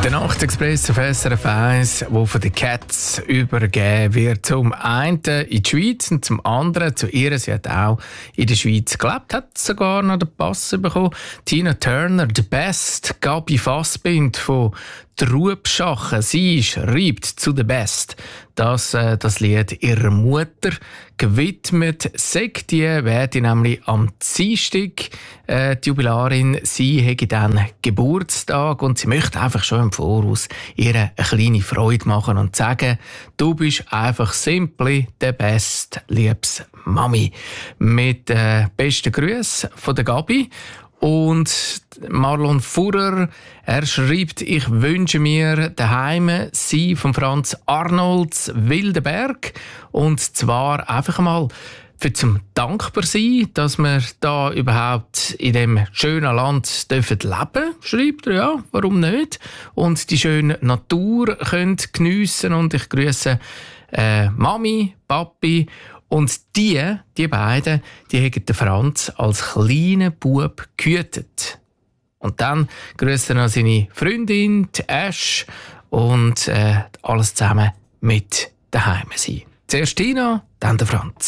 Der Nachtexpress auf SRF 1, der von den Cats übergeben wird. Zum einen in die Schweiz und zum anderen zu ihr. Sie hat auch in der Schweiz gelebt, hat sogar noch den Pass bekommen. Tina Turner, The Best, Gabi Fassbind von Trubschachen. Sie schreibt zu The Best, dass das Lied ihrer Mutter gewidmet sei. Die werde nämlich am Dienstag die Jubilarin. Sie hätte dann Geburtstag und sie möchte einfach schon im Voraus ihr eine kleine Freude machen und sagen, du bist einfach simply the best, liebes Mami. Mit besten Grüßen von der Gabi. Und Marlon Furrer, er schreibt, ich wünsche mir daheim sie von Franz Arnolds Wildenberg. Und zwar einfach mal für zum dankbar sein, dass wir da überhaupt in dem schönen Land leben dürfen, schreibt er, ja, warum nicht? Und die schöne Natur können geniessen. Und ich grüße Mami, Papi. Und die beiden, die haben den Franz als kleinen Bub gehütet. Und dann grüßt er noch seine Freundin, die Ash, und alles zusammen mit daheim sein. Zuerst Tina, dann der Franz.